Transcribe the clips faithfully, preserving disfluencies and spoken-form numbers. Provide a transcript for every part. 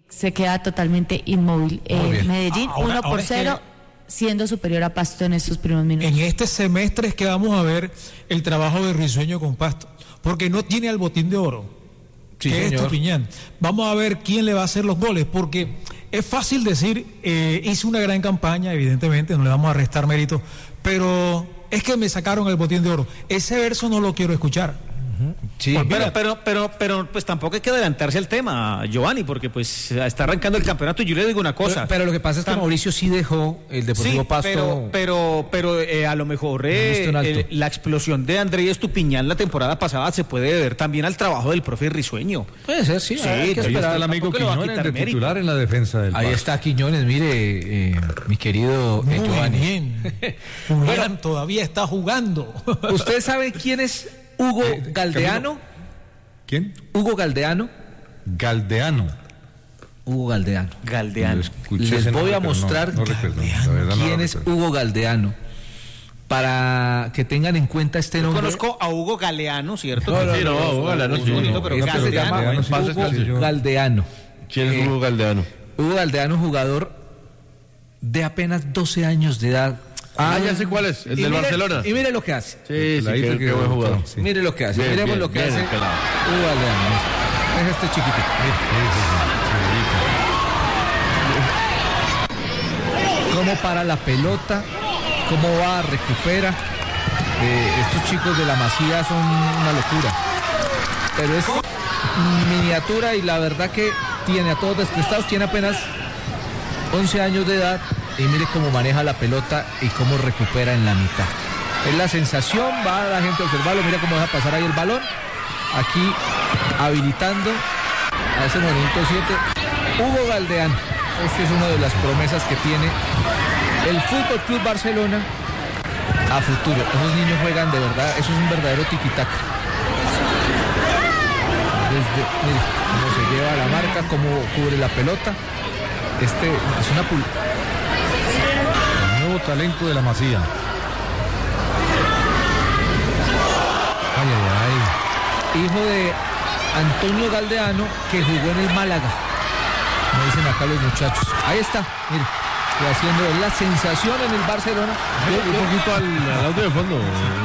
se queda totalmente inmóvil. Eh, Medellín Ahora- uno por ahora es cero, que- siendo superior a Pasto en estos primeros minutos. En este semestre es que vamos a ver el trabajo de Risueño con Pasto, porque no tiene al botín de oro, Sí, que es señor. Estupiñán. Vamos a ver quién le va a hacer los goles, porque es fácil decir, eh, hice una gran campaña, evidentemente, no le vamos a restar mérito, pero es que me sacaron el botín de oro. Ese verso no lo quiero escuchar. Sí, Pero, pero, pero, pero, pues tampoco hay que adelantarse al tema, Giovanni, porque pues está arrancando el campeonato y yo le digo una cosa. Pero, pero lo que pasa es que Tam- Mauricio sí dejó el Deportivo Sí, Pasto. pero, pero, pero eh, a lo mejor eh, Listo en alto. eh, la explosión de Andrés Estupiñán la temporada pasada se puede deber también al trabajo del profe Risueño. Puede ser, sí. Sí, hay que ahí Ahí esperar. está el amigo tampoco le va a Quiñones quitar de mérito. titular en la defensa del Ahí Pasto. está Quiñones, mire, eh, mi querido eh, Muy Giovanni. bien. Julián todavía está jugando. ¿Usted sabe quién es Hugo Eh, Galdeano? ¿Quién? Hugo Galdeano. Galdeano. Hugo Galdeano. Galdeano. Lo escuché Les ese voy nombre, a pero no- mostrar no recuerdo, la verdad no quién lo es recuerdo. Hugo Galdeano para que tengan en cuenta este Yo nombre. conozco a Hugo Galeano, ¿cierto? No, no, Sí, no, no, Hugo Galeano muy sí, bonito, no. pero Este se Galdeano, llama Galdeano, ¿eh? sí, paz Hugo descanse. Galdeano. ¿Quién es Eh, Hugo Galdeano? Hugo Galdeano, jugador de apenas doce años de edad. Ah, ya sé cuál es, el Y del mire- Barcelona. Y mire lo que hace. Sí, sí, Peladito qué, que qué buen debutó, jugador. sí. Mire lo que hace. Bien, Miremos bien, lo que bien, hace el pelado. Hugo Galdeano. Es este chiquitico. Mire. Cómo para la pelota, cómo va, recupera. Eh, estos chicos de la Masía son una locura. Pero es miniatura y la verdad que tiene a todos desprestados. Tiene apenas once años de edad y mire cómo maneja la pelota y cómo recupera en la mitad. Es la sensación, va la gente a observarlo, mira cómo deja pasar ahí el balón. Aquí habilitando a ese monito siete, Hugo Galdeano. Este es una de las promesas que tiene el Fútbol Club Barcelona a futuro. Esos niños juegan de verdad, eso es un verdadero tiquitaca. Desde, mire, cómo se lleva la marca, cómo cubre la pelota. Este es una pul... El nuevo talento de la Masía. Ay, ay, ay. hijo de Antonio Galdeano, que jugó en el Málaga. Me dicen acá los muchachos. Ahí está, mire, que haciendo la sensación en el Barcelona. Yo- yo- Un poquito al, al audio de fondo.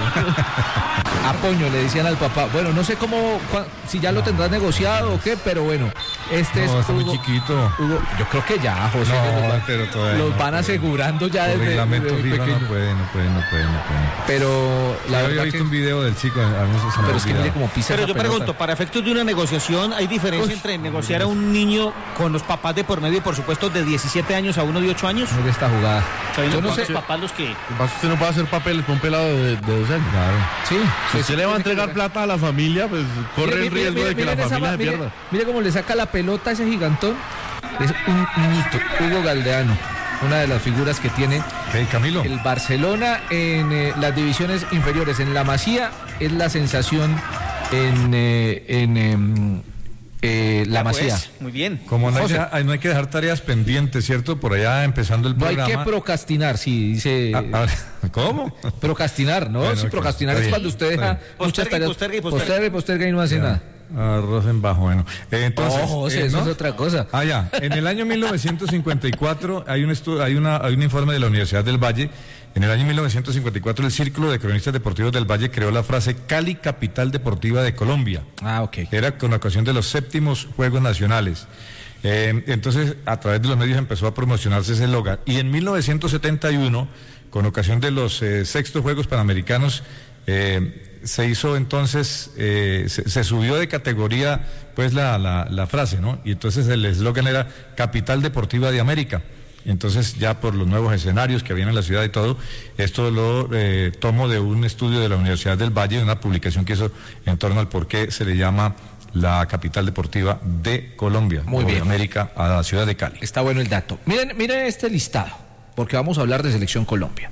Apoño, le decían al papá. Bueno, no sé cómo, cua- si ya lo tendrás negociado o qué, pero bueno, este No, es está muy Hugo- chiquito. Hugo, yo creo que ya, José, No, los, van- pero todavía los no van puede. asegurando ya Por desde, reglamento desde muy FIFA pequeño. no puede, no puede, no puede, no puede. Pero la Yo había verdad visto que, un video del chico, a mí se me pero es que olvidaba. mire cómo pisa Pero esa yo pelota. pregunto, para efectos de una negociación, ¿hay diferencia entre negociar a un niño con los papás de por medio, por supuesto, de diecisiete años a uno de ocho años? Mire esta jugada. O sea, Yo no los sé, papás los que... Lo que pasa es que usted no puede hacer papeles con un pelado de, de dos años. Claro. sí, Si sí, usted sí, le va a tiene que entregar ver. plata a la familia, pues corre Mire, el mire, riesgo mire, de que mire la esa familia ma- se mire- pierda. Mire cómo le saca la pelota a ese gigantón. Es un niñito, Hugo Galdeano, una de las figuras que tiene Hey, Camilo. el Barcelona en eh, las divisiones inferiores. En la Masía es la sensación en, eh, en em, eh, la Ya, pues, Masía. muy bien. Como no hay, José. que- no hay que dejar tareas pendientes, ¿cierto? Por allá empezando el No hay programa. que procrastinar, sí, dice. Ah, ah, ¿Cómo? Procrastinar, ¿no? Bueno, sí, ok, procrastinar está es bien, cuando usted está deja bien. muchas Posterga y tareas. posterga y posterga. Posterga y posterga y no hace nada. Arroz en bajo, bueno. Eh, entonces, Oh, José, eh, eso ¿no? es otra cosa. Ah, ya. En el año mil novecientos cincuenta y cuatro hay un, estu- hay, una, hay un informe de la Universidad del Valle. En el año mil novecientos cincuenta y cuatro el Círculo de Cronistas Deportivos del Valle creó la frase Cali, capital deportiva de Colombia. Ah, ok. Era con ocasión de los séptimos Juegos Nacionales. Eh, entonces, a través de los medios empezó a promocionarse ese eslogan. Y en mil novecientos setenta y uno, con ocasión de los eh, sextos Juegos Panamericanos, eh, se hizo entonces, eh, se, se subió de categoría pues la, la, la frase, ¿no? Y entonces el eslogan era Capital Deportiva de América. Entonces ya por los nuevos escenarios que habían en la ciudad y todo, esto lo eh, tomo de un estudio de la Universidad del Valle, de una publicación que hizo en torno al por qué se le llama la capital deportiva de Colombia, Muy o de bien. América, a la ciudad de Cali. Está bueno el dato. Miren, miren este listado, porque vamos a hablar de Selección Colombia.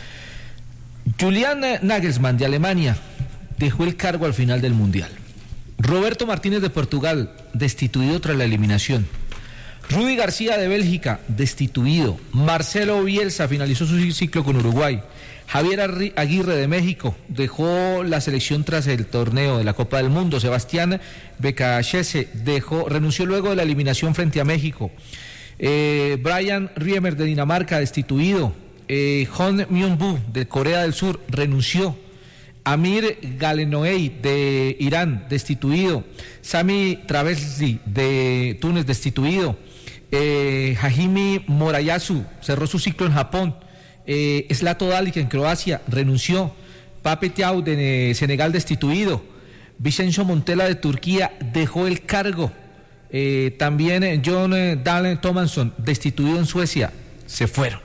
Julian Nagelsmann de Alemania dejó el cargo al final del Mundial. Roberto Martínez de Portugal, destituido tras la eliminación. Rudy García de Bélgica, destituido. Marcelo Bielsa finalizó su ciclo con Uruguay. Javier Aguirre de México dejó la selección tras el torneo de la Copa del Mundo. Sebastián Becachese dejó, renunció luego de la eliminación frente a México. Eh, Brian Riemer de Dinamarca, destituido. Eh, Hon Myung-bu de Corea del Sur renunció. Amir Galenoei de Irán, destituido. Sami Travesli de Túnez, destituido. Eh, Hajimi Morayasu cerró su ciclo en Japón. Eh, Zlato Dalic en Croacia renunció. Pape Thiaw de Senegal, destituido. Vicenzo Montella de Turquía dejó el cargo. Eh, también John eh, Dalen Thomason, destituido en Suecia, se fueron.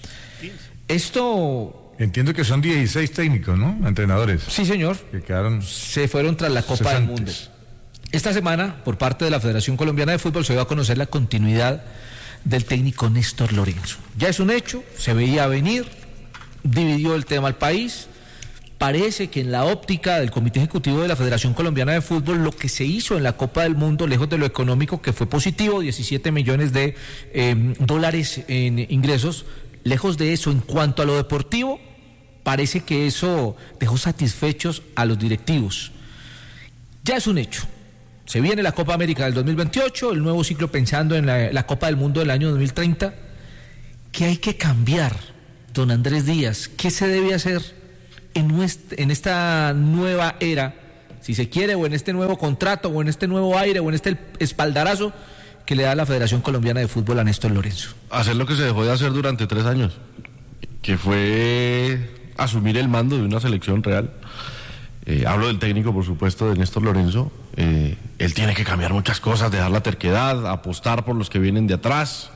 Esto... Entiendo que son dieciséis técnicos, ¿no? Entrenadores. Sí, señor. Que quedaron... Se fueron tras la Copa cesantes. del Mundo. Esta semana, por parte de la Federación Colombiana de Fútbol, se dio a conocer la continuidad del técnico Néstor Lorenzo. Ya es un hecho, se veía venir, dividió el tema al país. Parece que en la óptica del Comité Ejecutivo de la Federación Colombiana de Fútbol, lo que se hizo en la Copa del Mundo, lejos de lo económico, que fue positivo, diecisiete millones de eh, dólares en ingresos, lejos de eso, en cuanto a lo deportivo, parece que eso dejó satisfechos a los directivos. Ya es un hecho. Se viene la Copa América del dos mil veintiocho, el nuevo ciclo pensando en la, la Copa del Mundo del año dos mil treinta. ¿Qué hay que cambiar, don Andrés Díaz? ¿Qué se debe hacer en, nuestra, en esta nueva era, si se quiere, o en este nuevo contrato, o en este nuevo aire, o en este espaldarazo que le da la Federación Colombiana de Fútbol a Néstor Lorenzo? Hacer lo que se dejó de hacer durante tres años, que fue asumir el mando de una selección real. Eh, hablo del técnico, por supuesto, de Néstor Lorenzo. Eh, él tiene que cambiar muchas cosas, dejar la terquedad, apostar por los que vienen de atrás.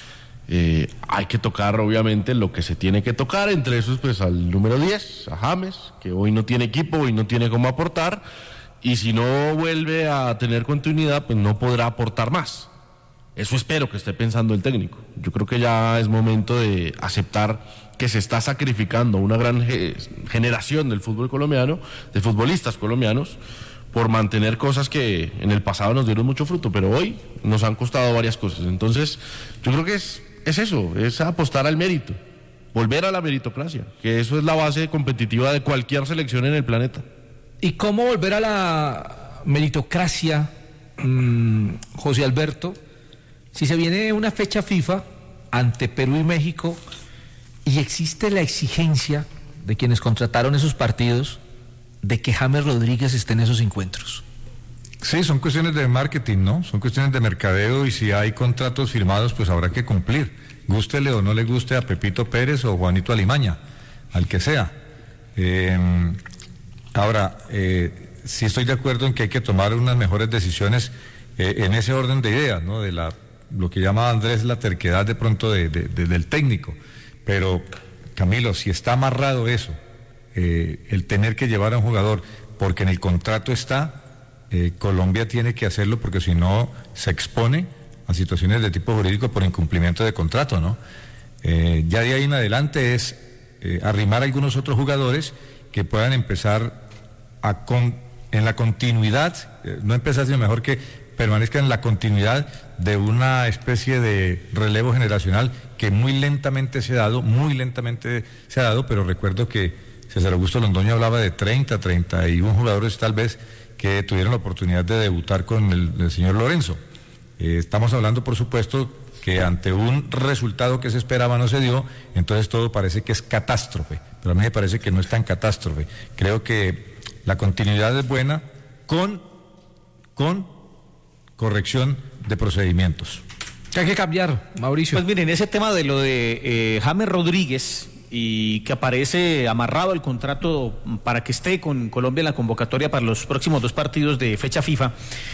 Eh, hay que tocar, obviamente, lo que se tiene que tocar, entre esos, pues, al número diez, a James, que hoy no tiene equipo, hoy no tiene cómo aportar, y si no vuelve a tener continuidad, pues no podrá aportar más. Eso espero que esté pensando el técnico. Yo creo que ya es momento de aceptar que se está sacrificando una gran ge- generación del fútbol colombiano, de futbolistas colombianos, por mantener cosas que en el pasado nos dieron mucho fruto, pero hoy nos han costado varias cosas. Entonces, yo creo que es, es eso, es apostar al mérito, volver a la meritocracia, que eso es la base competitiva de cualquier selección en el planeta. ¿Y cómo volver a la meritocracia, mmm, José Alberto, si se viene una fecha FIFA ante Perú y México y existe la exigencia de quienes contrataron esos partidos de que James Rodríguez esté en esos encuentros? Sí, son cuestiones de marketing, ¿no? Son cuestiones de mercadeo, y si hay contratos firmados, pues habrá que cumplir. Gústele o no le guste a Pepito Pérez o Juanito Alimaña, al que sea. Eh, ahora, eh, sí estoy de acuerdo en que hay que tomar unas mejores decisiones eh, en ese orden de ideas, ¿no? De la, lo que llama Andrés la terquedad de pronto de, de, de, del técnico. Pero, Camilo, si está amarrado eso, eh, el tener que llevar a un jugador, porque en el contrato está, eh, Colombia tiene que hacerlo, porque si no se expone a situaciones de tipo jurídico por incumplimiento de contrato, ¿no? Eh, ya de ahí en adelante es eh, arrimar a algunos otros jugadores que puedan empezar a con, en la continuidad, eh, no empezar, sino mejor que permanezcan en la continuidad de una especie de relevo generacional que muy lentamente se ha dado, muy lentamente se ha dado, pero recuerdo que César Augusto Londoño hablaba de treinta, treinta y uno jugadores tal vez que tuvieron la oportunidad de debutar con el, el señor Lorenzo. Eh, estamos hablando, por supuesto, que ante un resultado que se esperaba no se dio, entonces todo parece que es catástrofe, pero a mí me parece que no es tan catástrofe. Creo que la continuidad es buena con, con corrección de procedimientos. ¿Qué hay que cambiar, Mauricio? Pues miren, ese tema de lo de eh, James Rodríguez, y que aparece amarrado el contrato para que esté con Colombia en la convocatoria para los próximos dos partidos de fecha FIFA.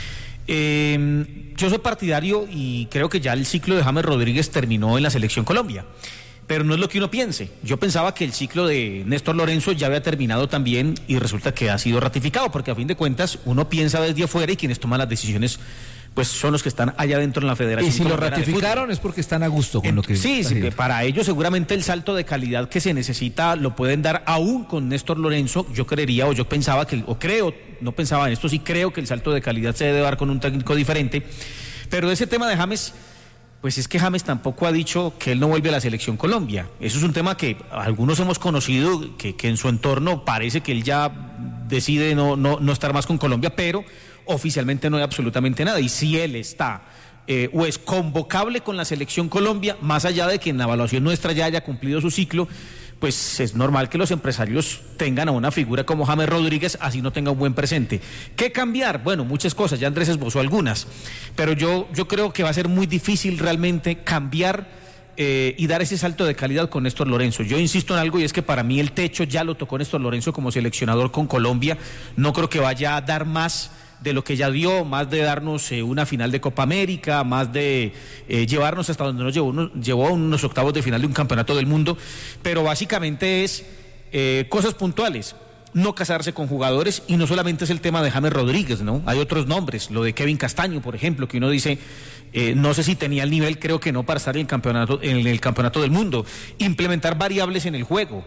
Eh, yo soy partidario y creo que ya el ciclo de James Rodríguez terminó en la Selección Colombia, pero no es lo que uno piense. Yo pensaba que el ciclo de Néstor Lorenzo ya había terminado también, y resulta que ha sido ratificado, porque a fin de cuentas uno piensa desde afuera y quienes toman las decisiones pues son los que están allá dentro en la Federación. Y si lo ratificaron es porque están a gusto con lo que... Sí, sí, para ellos seguramente el salto de calidad que se necesita lo pueden dar aún con Néstor Lorenzo. Yo creería, o yo pensaba que, o creo, no pensaba en esto, sí creo que el salto de calidad se debe dar con un técnico diferente. Pero de ese tema de James, pues es que James tampoco ha dicho que él no vuelve a la Selección Colombia. Eso es un tema que algunos hemos conocido, que, que en su entorno parece que él ya decide no, no, no estar más con Colombia, pero oficialmente no hay absolutamente nada. Y si él está eh, o es convocable con la Selección Colombia, más allá de que en la evaluación nuestra ya haya cumplido su ciclo, pues es normal que los empresarios tengan a una figura como James Rodríguez, así no tenga un buen presente. ¿Qué cambiar? Bueno, muchas cosas, ya Andrés esbozó algunas, pero yo, yo creo que va a ser muy difícil realmente cambiar eh, y dar ese salto de calidad con Néstor Lorenzo. Yo insisto en algo, y es que para mí el techo ya lo tocó Néstor Lorenzo como seleccionador con Colombia. No creo que vaya a dar más de lo que ya dio, más de darnos eh, una final de Copa América, más de eh, llevarnos hasta donde nos llevó, uno, llevó a unos octavos de final de un campeonato del mundo, pero básicamente es eh, cosas puntuales, no casarse con jugadores, y no solamente es el tema de James Rodríguez, ¿no? Hay otros nombres, lo de Kevin Castaño, por ejemplo, que uno dice, eh, no sé si tenía el nivel, creo que no, para estar en el campeonato, en el campeonato del mundo, implementar variables en el juego.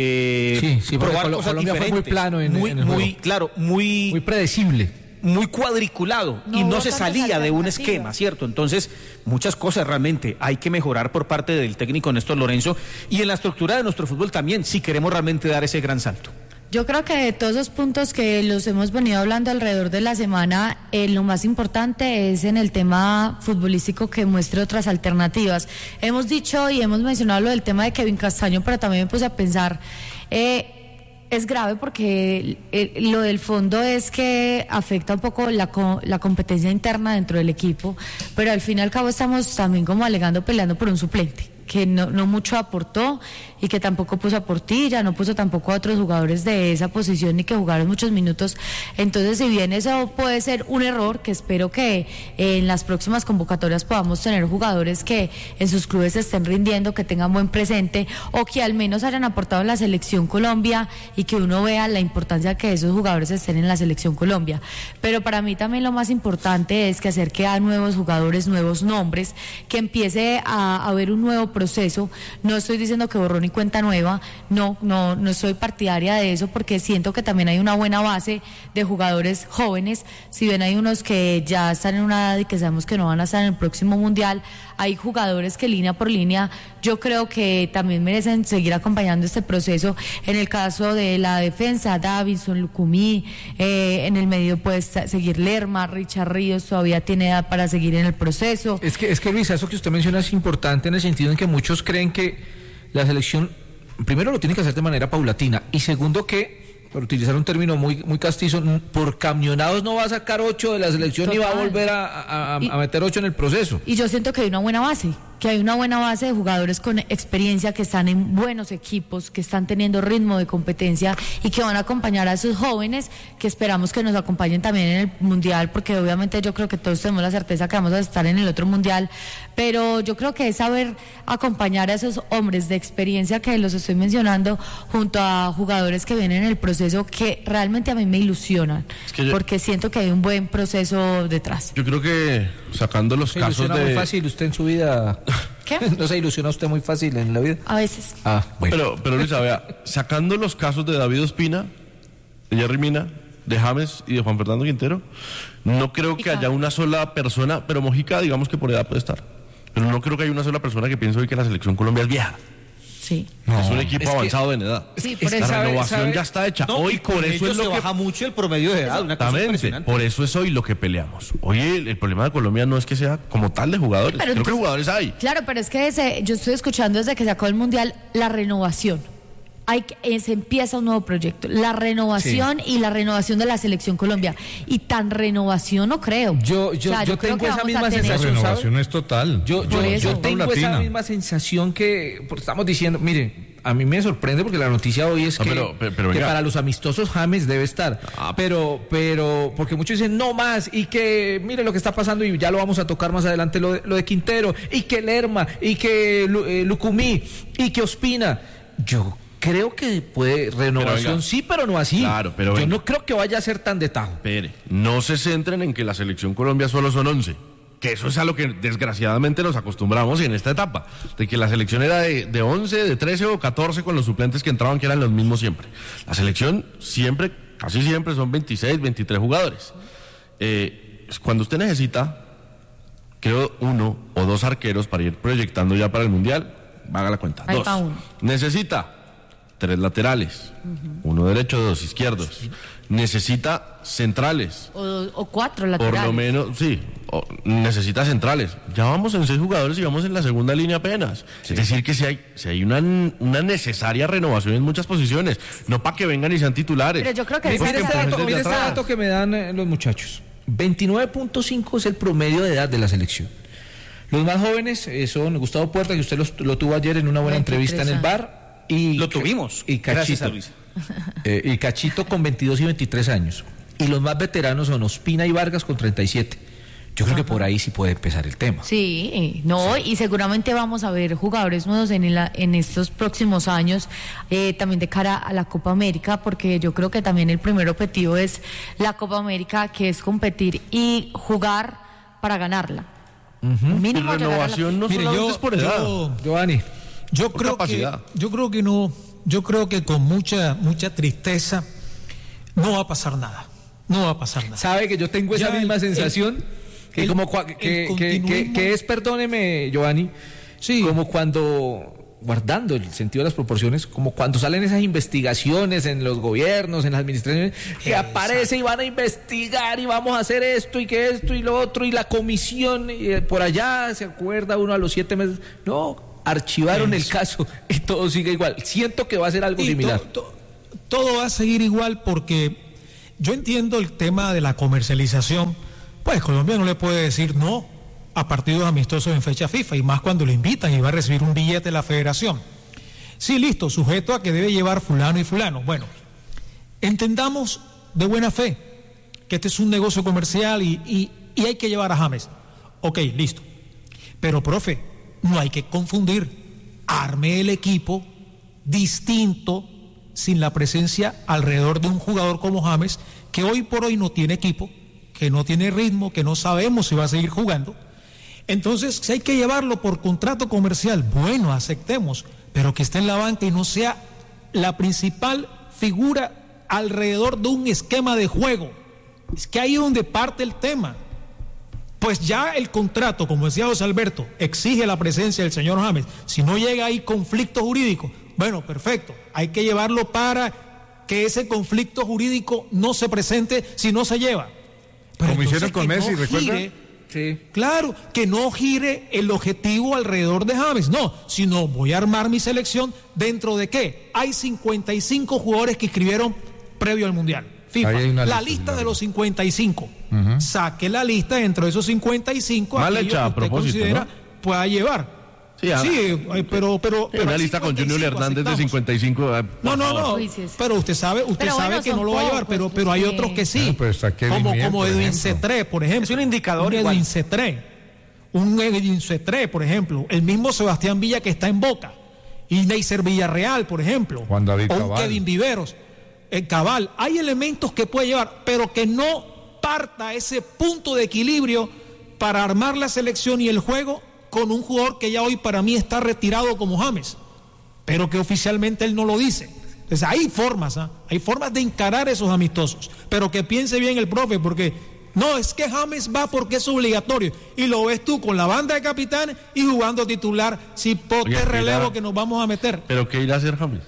Eh, sí, sí, probar Col- cosas Colombia diferentes, fue muy plano en, muy, en el muy, juego. claro, muy, muy predecible. muy cuadriculado, no y no hubo se tantas salía de un alternativas. esquema, ¿cierto? Entonces, muchas cosas realmente hay que mejorar por parte del técnico Néstor Lorenzo, y en la estructura de nuestro fútbol también, si queremos realmente dar ese gran salto. Yo creo que de todos esos puntos que los hemos venido hablando alrededor de la semana, eh, lo más importante es en el tema futbolístico que muestre otras alternativas. Hemos dicho y hemos mencionado lo del tema de Kevin Castaño, pero también me puse a pensar, eh, es grave porque eh, lo del fondo es que afecta un poco la, co- la competencia interna dentro del equipo, pero al fin y al cabo estamos también como alegando, peleando por un suplente que no, no mucho aportó y que tampoco puso a Portilla, no puso tampoco a otros jugadores de esa posición ni que jugaron muchos minutos. Entonces, si bien eso puede ser un error, que espero que eh, en las próximas convocatorias podamos tener jugadores que en sus clubes estén rindiendo, que tengan buen presente, o que al menos hayan aportado en la Selección Colombia, y que uno vea la importancia que esos jugadores estén en la Selección Colombia. Pero para mí también lo más importante es que acerque a nuevos jugadores, nuevos nombres, que empiece a, a haber un nuevo proceso. No estoy diciendo que borrón y cuenta nueva, no, no, no soy partidaria de eso, porque siento que también hay una buena base de jugadores jóvenes. Si bien hay unos que ya están en una edad y que sabemos que no van a estar en el próximo mundial, hay jugadores que línea por línea yo creo que también merecen seguir acompañando este proceso. En el caso de la defensa, Davinson, Lucumí, eh, en el medio puede seguir Lerma, Richard Ríos todavía tiene edad para seguir en el proceso. Es que, es que Luisa, eso que usted menciona es importante en el sentido en que muchos creen que la selección, primero lo tiene que hacer de manera paulatina, y segundo que, por utilizar un término muy, muy castizo, por camionados no va a sacar ocho de la selección. Total. Y va a volver a, a, a, y, a meter ocho en el proceso. Y yo siento que hay una buena base, que hay una buena base de jugadores con experiencia, que están en buenos equipos, que están teniendo ritmo de competencia y que van a acompañar a esos jóvenes, que esperamos que nos acompañen también en el Mundial, porque obviamente yo creo que todos tenemos la certeza que vamos a estar en el otro Mundial, pero yo creo que es saber acompañar a esos hombres de experiencia que los estoy mencionando, junto a jugadores que vienen en el proceso, que realmente a mí me ilusionan, es que yo, porque siento que hay un buen proceso detrás. Yo creo que sacando los se casos de... muy fácil usted en su vida... ¿Qué? ¿No se ilusiona usted muy fácil en la vida? A veces. Ah, bueno. Pero, pero Luisa, vea, sacando los casos de David Ospina, de Jerry Mina, de James y de Juan Fernando Quintero, no creo que haya una sola persona, pero Mojica, digamos que por edad puede estar, pero no creo que haya una sola persona que piense hoy que la selección Colombia es vieja. Sí. No, es un equipo es avanzado que, en edad. Sí, por la eso, renovación sabe, ya está hecha. No, hoy por eso es lo se que baja mucho el promedio de edad. Una cosa impresionante. Por eso es hoy lo que peleamos. Hoy el, el problema de Colombia no es que sea como tal de jugadores. Pero creo entonces, que jugadores hay. Claro, pero es que desde, yo estoy escuchando desde que sacó el Mundial la renovación. Hay que, se empieza un nuevo proyecto, la renovación, sí. Y la renovación de la Selección Colombia, y tan renovación no creo. Yo yo, o sea, yo, yo tengo esa misma sensación. La renovación ¿sabe? Es total. Yo, yo, yo tengo paulatina. Esa misma sensación que estamos diciendo, mire, a mí me sorprende porque la noticia hoy es no, que, pero, pero, pero que para los amistosos James debe estar, ah, pero pero porque muchos dicen no más, y que mire lo que está pasando, y ya lo vamos a tocar más adelante, lo de, lo de Quintero, y que Lerma, y que eh, Lucumí, y que Ospina. Yo creo que puede renovación, pero venga, sí, pero no así. Claro, pero yo venga. no creo que vaya a ser tan de tajo. Espere, no se centren en que la selección Colombia solo son once, que eso es a lo que desgraciadamente nos acostumbramos en esta etapa, de que la selección era de, de once, de trece o catorce con los suplentes que entraban, que eran los mismos siempre. La selección siempre, casi siempre son veintiséis, veintitrés jugadores. Eh, cuando usted necesita creo, uno o dos arqueros para ir proyectando ya para el Mundial. Haga la cuenta. Ahí Dos. va uno. Necesita tres laterales, uh-huh. uno derecho, dos izquierdos. Necesita centrales. O, o cuatro laterales. Por lo menos, sí, o, necesita centrales. Ya vamos en seis jugadores y vamos en la segunda línea apenas. Sí. Es decir, que si hay, si hay una, una necesaria renovación en muchas posiciones, no para que vengan y sean titulares. Pero yo creo que Mire ese este dato, mire este dato que me dan eh, los muchachos. veintinueve punto cinco es el promedio de edad de la selección. Los más jóvenes eh, son Gustavo Puerta, que usted los, lo tuvo ayer en una buena entrevista en el bar. Y lo tuvimos. Y Cachito. Eh, y Cachito con veintidós y veintitrés años. Y los más veteranos son Ospina y Vargas con treinta y siete. Yo creo Ajá. que por ahí sí puede empezar el tema. Sí, no, sí. Y seguramente vamos a ver jugadores nuevos en, el, en estos próximos años, eh, también de cara a la Copa América, porque yo creo que también el primer objetivo es la Copa América, que es competir y jugar para ganarla. Uh-huh. Mínimo y renovación no Mire, solamente yo, es por edad. Yo, Giovanni, yo creo capacidad. que yo creo que no, yo creo que con mucha mucha tristeza no va a pasar nada. No va a pasar nada. ¿Sabe que yo tengo esa ya misma el, sensación? El, que el, como cua, que, que, que, que es, perdóneme, Giovanni, sí. como cuando, guardando el sentido de las proporciones, como cuando salen esas investigaciones en los gobiernos, en las administraciones, que Exacto. aparece y van a investigar y vamos a hacer esto y que esto y lo otro y la comisión y por allá se acuerda uno a los siete meses. No, archivaron Eso. el caso y todo sigue igual. Siento que va a ser algo y similar. To, to, todo va a seguir igual porque yo entiendo el tema de la comercialización. Pues Colombia no le puede decir no a partidos amistosos en fecha FIFA, y más cuando lo invitan y va a recibir un billete de la federación. Sí, listo, sujeto a que debe llevar fulano y fulano. Bueno, entendamos de buena fe que este es un negocio comercial y, y, y hay que llevar a James. Ok, listo. Pero, profe, no hay que confundir. Arme el equipo distinto sin la presencia alrededor de un jugador como James, que hoy por hoy no tiene equipo, que no tiene ritmo, que no sabemos si va a seguir jugando. Entonces, si hay que llevarlo por contrato comercial, bueno, aceptemos, pero que esté en la banca y no sea la principal figura alrededor de un esquema de juego. Es que ahí es donde parte el tema. Pues ya el contrato, como decía José Alberto, exige la presencia del señor James. Si no llega ahí conflicto jurídico, bueno, perfecto, hay que llevarlo para que ese conflicto jurídico no se presente si no se lleva. Pero como hicieron con Messi, no ¿recuerda? Gire, sí. Claro, que no gire el objetivo alrededor de James, no, sino voy a armar mi selección dentro de qué. Hay cincuenta y cinco jugadores que escribieron previo al Mundial. FIFA, la lista, lista de los cincuenta y cinco. Uh-huh. Saque la lista dentro de esos cincuenta y cinco. Mal hecha a propósito, considera ¿no? pueda llevar. Sí, sí, pero, pero, pero una lista con Junior Hernández aceptamos. De cincuenta y cinco. No, no, no. Pero usted sabe, usted pero sabe bueno, que no lo va a llevar, pero, pero hay otros que sí. Pues como como Edwin Cetré, por ejemplo. Es un indicador. Un Edwin Cetré. Un Edwin Cetré, por ejemplo. El mismo Sebastián Villa que está en Boca. Y Neisser Villarreal, por ejemplo. Juan David o Cabal. Kevin Viveros. El Cabal. Hay elementos que puede llevar, pero que no parta ese punto de equilibrio para armar la selección y el juego con un jugador que ya hoy para mí está retirado como James, pero que oficialmente él no lo dice. Entonces hay formas, ¿eh? hay formas de encarar esos amistosos, pero que piense bien el profe, porque no, es que James va porque es obligatorio, y lo ves tú con la banda de capitanes y jugando titular, cipote relevo irá, que nos vamos a meter. ¿Pero qué irá a hacer James?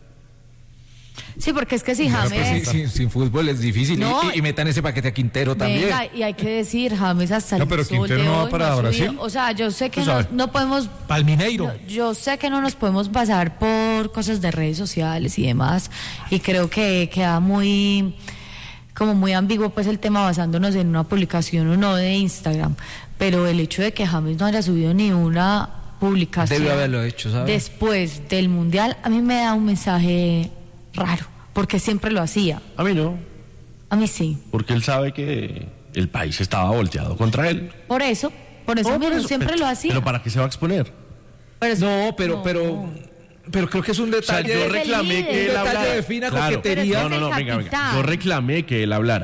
Sí, porque es que si James... Pues sin, sin, sin fútbol es difícil, no, y, y metan ese paquete a Quintero también. Venga, y hay que decir, James hasta el No, pero Quintero no va para Brasil. O sea, yo sé que no, no podemos... Palmineiro. No, yo sé que no nos podemos basar por cosas de redes sociales y demás, y creo que queda muy... como muy ambiguo pues el tema basándonos en una publicación o no de Instagram, pero el hecho de que James no haya subido ni una publicación... Debió haberlo hecho, ¿sabes? Después del Mundial, a mí me da un mensaje... raro, porque siempre lo hacía. A mí no. A mí sí. Porque él sabe que el país estaba volteado contra él. Por eso, por eso, no, mismo, por eso siempre pero, lo hacía. Pero ¿para qué se va a exponer? Pero eso, no, pero, no. pero, pero creo que es un detalle. O sea, yo reclamé que él hablara. De fina claro. coquetería. No, no, no, venga, venga. Yo reclamé que él hablara.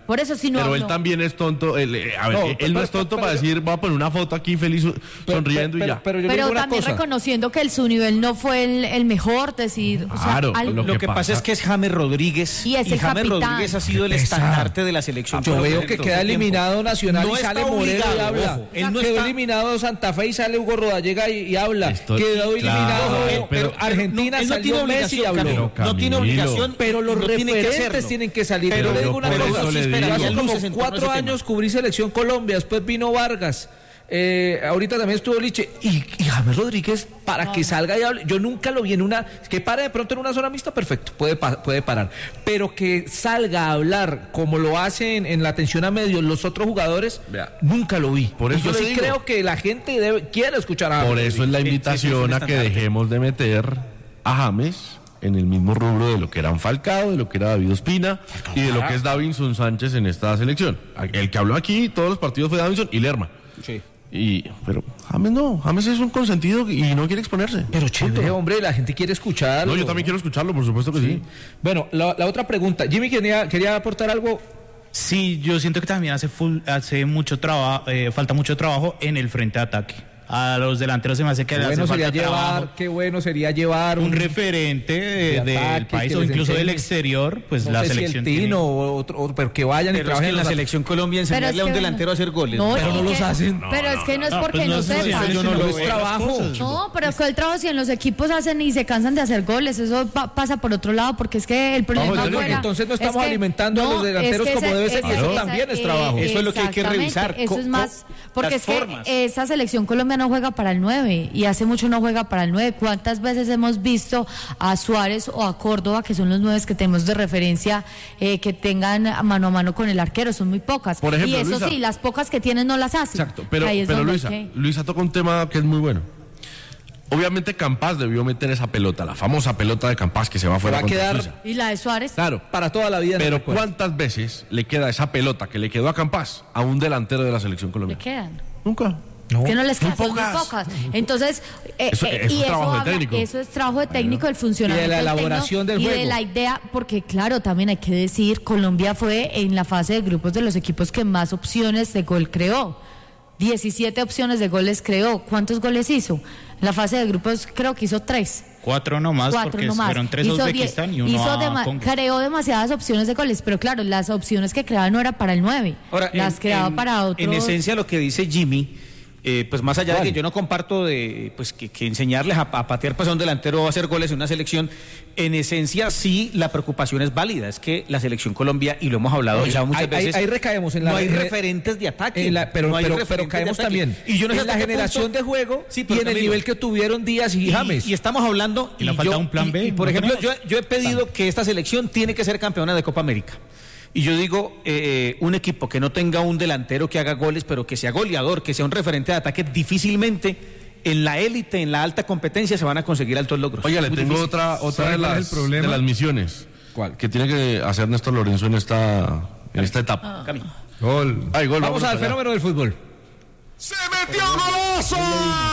Por eso si no Pero habló. él también es tonto. Él, eh, a ver, No, él pero- no es tonto pero- para decir, voy a poner una foto aquí feliz, sonriendo pero, y ya. Pero, yo le Pero digo una también cosa. reconociendo que el, su nivel no fue el, el mejor, decir, o sea, Claro, al- lo Lo que pasa es que es James Rodríguez Y es el James capitán. Rodríguez ha sido el estandarte de la selección. Yo Colombia veo en que todo queda el tiempo. eliminado Nacional No y sale está Moreno y obligado, habla. ojo, él no Quedó está- eliminado Santa Fe y sale Hugo Rodallega y, y habla. Esto- Quedó claro, eliminado pero- pero, Argentina él no salió tiene Messi y obligación, habló. Camilo. no tiene obligación, Pero los no tiene que referentes hacerlo. tienen que salir. Pero Yo le lo- digo una por cosa. eso le Yo digo. hace Él como luces en torno a cuatro ese años tema. cubrí Selección Colombia, después vino Vargas. Eh, ahorita también estuvo Liche y, y James Rodríguez para que salga y hable. Yo nunca lo vi en una, que pare de pronto en una zona mixta, perfecto, puede, pa- puede parar, pero que salga a hablar como lo hacen en la atención a medios los otros jugadores, Vea. nunca lo vi. Por Y eso yo le sí digo. creo que la gente debe, quiere escuchar a Por James eso es la Rodríguez. invitación a que dejemos de meter a James en el mismo rubro de lo que era Falcao, de lo que era David Ospina y de lo que es Davinson Sánchez en esta selección. El que habló aquí todos los partidos fue Davinson y Lerma. Sí. Y, pero James no, James es un consentido y no quiere exponerse. Pero chévere, hombre, la gente quiere escucharlo. No, yo también quiero escucharlo, por supuesto que sí. Bueno, la, la otra pregunta. Jimmy quería, quería aportar algo. Sí, yo siento que también hace full, hace mucho trabajo, eh, falta mucho trabajo en el frente de ataque. A los delanteros se me hace que Qué le bueno hace sería falta trabajo. llevar, qué bueno sería llevar Un referente de- de del ataque, país que o les incluso del enseñe. exterior, pues no la sé si selección el Tino tiene- o otro, o- pero que vayan y Pero es trabajen que en la los- selección Colombia Pero enseñarle es a un que- delantero a hacer goles. No, Pero y no los que- hacen. Pero es que no es no, porque pues no, no es necesario, sepan. yo no no lo es veo. trabajo. No, pero es que el trabajo si en los equipos hacen y se cansan de hacer goles, eso pa- pasa por otro lado, porque es que el problema entonces- fuera- entonces no es estamos que- alimentando a los no, delanteros es que como ese- debe ser, y ese- eso esa- también es eh, trabajo. Eso es lo que hay que exactamente, revisar. Eso Co- es más, co- porque las es que formas. esa selección colombiana no juega para el nueve y hace mucho no juega para el nueve. ¿Cuántas veces hemos visto a Suárez o a Córdoba, que son los nueve que tenemos de referencia, eh, que tengan mano a mano con el arquero? Son muy pocas. Por ejemplo, y eso Luisa. sí, las pocas que tienen no las hacen. Exacto, pero, Ahí es pero donde hay Luisa, que- Luisa toca un tema que es muy bueno. Obviamente Campas debió meter esa pelota, la famosa pelota de Campas que se va Se fuera va a contra quedar Suiza. ¿Y la de Suárez? Claro, para toda la vida. en el pero recuerdo. ¿cuántas veces le queda esa pelota que le quedó a Campas a un delantero de la selección ¿Le colombiana? quedan? Nunca. Que no les quedan, son muy pocas. pocas. Entonces, eh, Eso- eh, eso y es eso, trabajo de habla- técnico. eso es trabajo de técnico, el funcionamiento Y de la del elaboración técnico del y de juego. la idea, porque claro, también hay que decir, Colombia fue en la fase de grupos de los equipos que más opciones de gol creó. diecisiete opciones de goles creó. ¿Cuántos goles hizo? En la fase de grupos creo que hizo tres. Cuatro nomás, Cuatro porque nomás. fueron tres a Hizo Uzbekistán die- y uno hizo a dema- Congo. creó demasiadas opciones de goles, pero claro, las opciones que creaba no era para el nueve. Ahora, las en- creaba en- para otros. En esencia, lo que dice Jimmy, eh, pues más allá ¿Cuál? de que yo no comparto de pues que, que enseñarles a, a patear pues a un delantero o a hacer goles en una selección, en esencia sí la preocupación es válida. Es que la selección Colombia, y lo hemos hablado ya muchas ahí, ahí- veces, ahí recaemos en la no hay re- referentes de ataque. en la- pero, no hay pero, referentes pero de caemos ataque. también Y yo no sé en la hasta qué generación punto- de juego Sí, y pero en el Camilo, nivel que tuvieron Díaz y, y, James. y estamos hablando Y le falta un plan B, y, y por ¿no ejemplo yo, tenemos? yo he pedido que esta selección tiene que ser campeona de Copa América y yo digo eh, un equipo que no tenga un delantero que haga goles pero que sea goleador, que sea un referente de ataque, difícilmente en la élite, en la alta competencia se van a conseguir altos logros. Oiga, le Muy tengo difícil. otra, otra ¿Sabe de, cuál es las, el problema? de las misiones. ¿Cuál? Que tiene que hacer Néstor Lorenzo en esta, en esta etapa. Cami. Gol. Ay, gol, Vamos vámonos al allá. fenómeno del fútbol. ¡Se metió golazo!